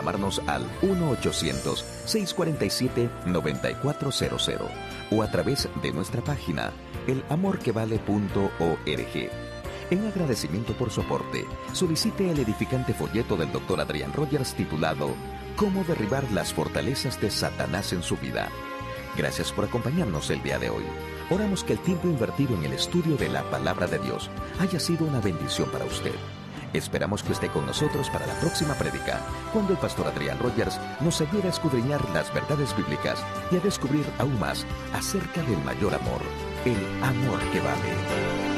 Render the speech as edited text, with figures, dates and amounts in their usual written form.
llamarnos al 1-800-647-9400 o a través de nuestra página elamorquevale.org. En agradecimiento por su aporte, solicite el edificante folleto del Dr. Adrián Rogers titulado «Cómo derribar las fortalezas de Satanás en su vida». Gracias por acompañarnos el día de hoy. Oramos que el tiempo invertido en el estudio de la Palabra de Dios haya sido una bendición para usted. Esperamos que esté con nosotros para la próxima prédica, cuando el pastor Adrián Rogers nos ayude a escudriñar las verdades bíblicas y a descubrir aún más acerca del mayor amor, el amor que vale.